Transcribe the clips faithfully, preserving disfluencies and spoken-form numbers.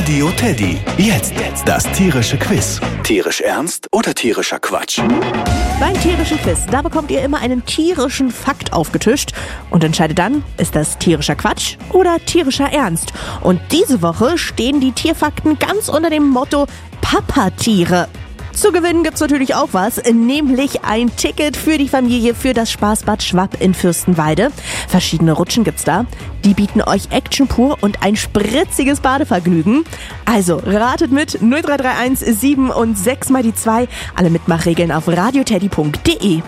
Radio Teddy. Jetzt das tierische Quiz. Tierisch ernst oder tierischer Quatsch? Beim tierischen Quiz, da bekommt ihr immer einen tierischen Fakt aufgetischt und entscheidet dann, ist das tierischer Quatsch oder tierischer Ernst? Und diese Woche stehen die Tierfakten ganz unter dem Motto Papatiere. Zu gewinnen gibt's natürlich auch was, nämlich ein Ticket für die Familie für das Spaßbad Schwapp in Fürstenwalde. Verschiedene Rutschen gibt's da. Die bieten euch Action pur und ein spritziges Badevergnügen. Also ratet mit null drei drei eins sieben und sechs mal die zwei. Alle Mitmachregeln auf radioteddy punkt de.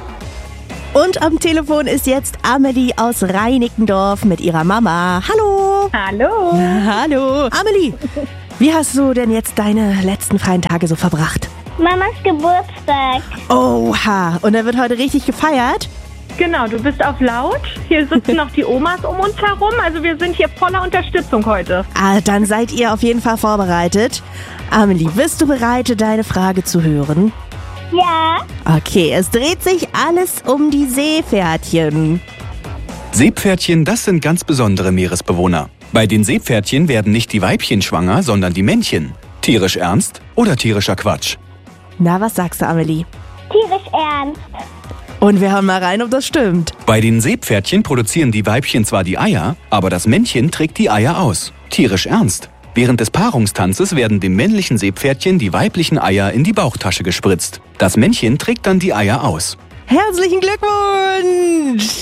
Und am Telefon ist jetzt Amelie aus Reinickendorf mit ihrer Mama. Hallo! Hallo! Hallo! Amelie, wie hast du denn jetzt deine letzten freien Tage so verbracht? Mamas Geburtstag. Oha, und da wird heute richtig gefeiert? Genau, du bist auf laut. Hier sitzen noch die Omas um uns herum. Also wir sind hier voller Unterstützung heute. Ah, dann seid ihr auf jeden Fall vorbereitet. Amelie, bist du bereit, deine Frage zu hören? Ja. Okay, es dreht sich alles um die Seepferdchen. Seepferdchen, das sind ganz besondere Meeresbewohner. Bei den Seepferdchen werden nicht die Weibchen schwanger, sondern die Männchen. Tierisch ernst oder tierischer Quatsch? Na, was sagst du, Amelie? Tierisch ernst. Und wir hören mal rein, ob das stimmt. Bei den Seepferdchen produzieren die Weibchen zwar die Eier, aber das Männchen trägt die Eier aus. Tierisch ernst. Während des Paarungstanzes werden dem männlichen Seepferdchen die weiblichen Eier in die Bauchtasche gespritzt. Das Männchen trägt dann die Eier aus. Herzlichen Glückwunsch!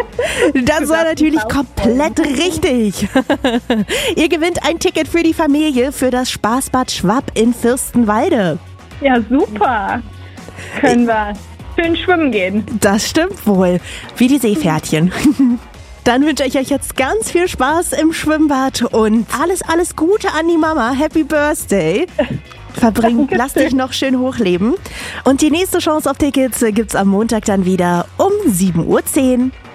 Das war natürlich komplett richtig. Ihr gewinnt ein Ticket für die Familie für das Spaßbad Schwapp in Fürstenwalde. Ja, super. Können wir schön schwimmen gehen. Das stimmt wohl. Wie die Seepferdchen. Dann wünsche ich euch jetzt ganz viel Spaß im Schwimmbad und alles, alles Gute an die Mama. Happy Birthday. Verbring, lass dich noch schön hochleben. Und die nächste Chance auf Tickets gibt's am Montag dann wieder um sieben Uhr zehn.